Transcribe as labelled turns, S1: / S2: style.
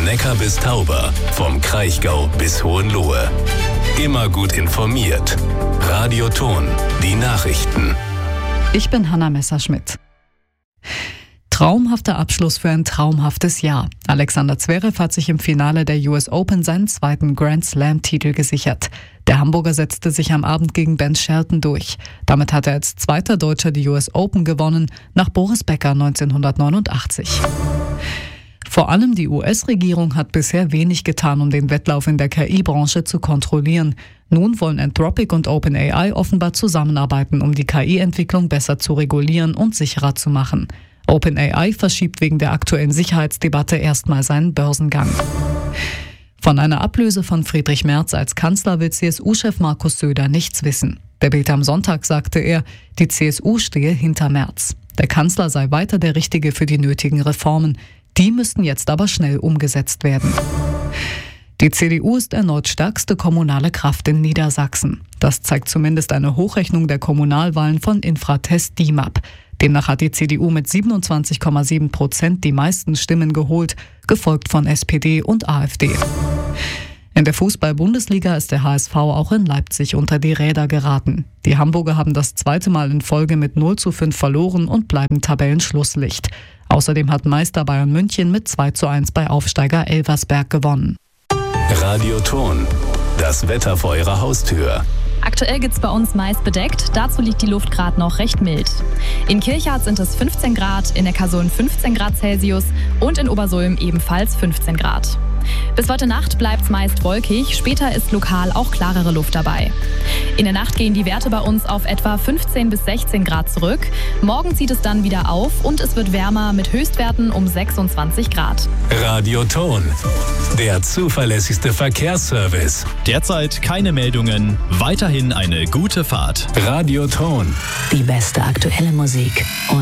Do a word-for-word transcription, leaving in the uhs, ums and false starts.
S1: Neckar bis Tauber, vom Kraichgau bis Hohenlohe. Immer gut informiert. Radio Ton, die Nachrichten.
S2: Ich bin Hanna Messerschmidt. Traumhafter Abschluss für ein traumhaftes Jahr. Alexander Zverev hat sich im Finale der U S Open seinen zweiten Grand Slam-Titel gesichert. Der Hamburger setzte sich am Abend gegen Ben Shelton durch. Damit hat er als zweiter Deutscher die U S Open gewonnen, nach Boris Becker neunzehnhundertneunundachtzig. Vor allem die U S-Regierung hat bisher wenig getan, um den Wettlauf in der K I-Branche zu kontrollieren. Nun wollen Anthropic und OpenAI offenbar zusammenarbeiten, um die K I-Entwicklung besser zu regulieren und sicherer zu machen. OpenAI verschiebt wegen der aktuellen Sicherheitsdebatte erstmal seinen Börsengang. Von einer Ablöse von Friedrich Merz als Kanzler will C S U-Chef Markus Söder nichts wissen. Der Bild am Sonntag sagte er, die C S U stehe hinter Merz. Der Kanzler sei weiter der Richtige für die nötigen Reformen. Die müssten jetzt aber schnell umgesetzt werden. Die C D U ist erneut stärkste kommunale Kraft in Niedersachsen. Das zeigt zumindest eine Hochrechnung der Kommunalwahlen von Infratest D I M A P. Demnach hat die C D U mit siebenundzwanzig Komma sieben Prozent die meisten Stimmen geholt, gefolgt von S P D und AfD. In der Fußball-Bundesliga ist der H S V auch in Leipzig unter die Räder geraten. Die Hamburger haben das zweite Mal in Folge mit null zu fünf verloren und bleiben Tabellenschlusslicht. Außerdem hat Meister Bayern München mit zwei zu eins bei Aufsteiger Elversberg gewonnen.
S1: Radio Ton, das Wetter vor Ihrer Haustür.
S3: Aktuell gibt's bei uns meist bedeckt, dazu liegt die Luft gerade noch recht mild. In Kirchhardt sind es fünfzehn Grad, in Neckarsulm fünfzehn Grad Celsius und in Obersulm ebenfalls fünfzehn Grad. Bis heute Nacht bleibt's meist wolkig, später ist lokal auch klarere Luft dabei. In der Nacht gehen die Werte bei uns auf etwa fünfzehn bis sechzehn Grad zurück. Morgen zieht es dann wieder auf und es wird wärmer mit Höchstwerten um sechsundzwanzig Grad.
S1: Radio Ton, der zuverlässigste Verkehrsservice.
S4: Derzeit keine Meldungen, weiterhin eine gute Fahrt.
S1: Radio Ton.
S5: Die beste aktuelle Musik.